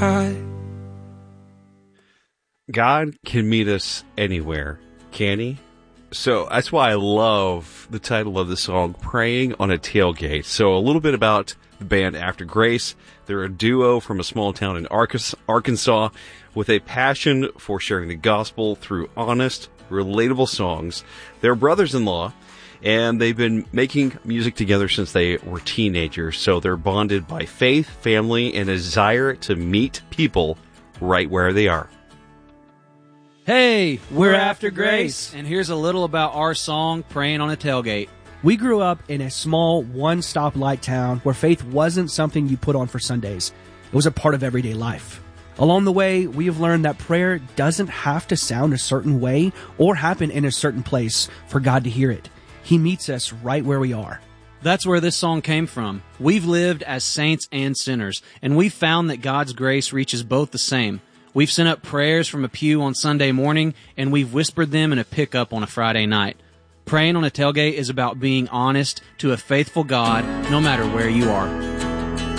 high. God can meet us anywhere, can he? So that's why I love the title of the song, Praying on a Tailgate. So a little bit about the band After Grace. They're a duo from a small town in Arkansas with a passion for sharing the gospel through honest, relatable songs. They're brothers-in-law, and they've been making music together since they were teenagers. So they're bonded by faith, family, and a desire to meet people right where they are. Hey, we're After Grace, and here's a little about our song, Praying on a Tailgate. We grew up in a small one-stop-light town where faith wasn't something you put on for Sundays. It was a part of everyday life. Along the way, we have learned that prayer doesn't have to sound a certain way or happen in a certain place for God to hear it. He meets us right where we are. That's where this song came from. We've lived as saints and sinners, and we've found that God's grace reaches both the same. We've sent up prayers from a pew on Sunday morning, and we've whispered them in a pickup on a Friday night. Praying on a Tailgate is about being honest to a faithful God, no matter where you are.